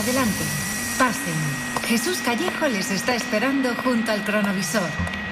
Adelante, pasen. Jesús Callejo les está esperando junto al cronovisor.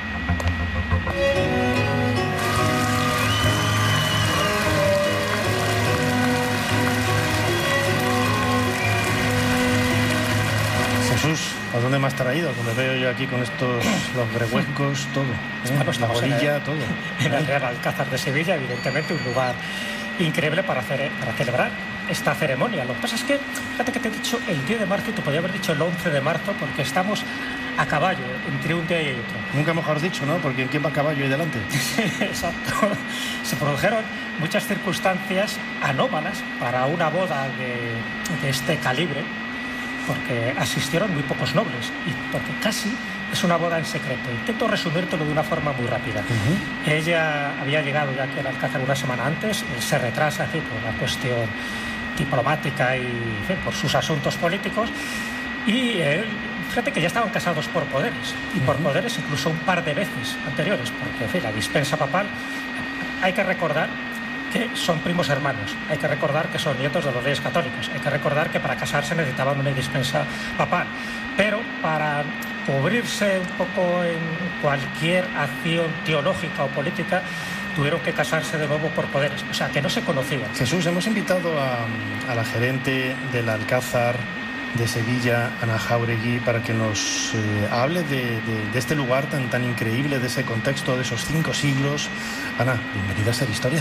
Jesús, ¿a dónde me has traído? Que me veo yo aquí con estos, los grehuescos, todo. Pues la orilla, todo. En el Real Alcázar de Sevilla, evidentemente un lugar increíble para celebrar esta ceremonia. Lo que pasa es que, fíjate que te he dicho el 10 de marzo y te podía haber dicho el 11 de marzo porque estamos a caballo entre un día y otro. Nunca mejor dicho, ¿no? Porque ¿quién va a caballo ahí delante? Exacto. Se produjeron muchas circunstancias anómalas para una boda de este calibre, porque asistieron muy pocos nobles y porque casi es una boda en secreto. Intento resumírtelo de una forma muy rápida. Ella había llegado ya aquí al Alcázar una semana antes, él se retrasa por una cuestión diplomática y en fin, por sus asuntos políticos, y él, fíjate que ya estaban casados por poderes, y por poderes incluso un par de veces anteriores, porque en fin, la dispensa papal, hay que recordar que son primos hermanos, hay que recordar que son nietos de los reyes católicos, hay que recordar que para casarse necesitaban una dispensa papal, pero para cubrirse un poco en cualquier acción teológica o política tuvieron que casarse de nuevo por poderes, o sea que no se conocían. Jesús, hemos invitado a la gerente del Alcázar de Sevilla, Ana Jáuregui, para que nos hable de este lugar tan increíble, de ese contexto, de esos 5 siglos. Ana, bienvenida a Ser Historia.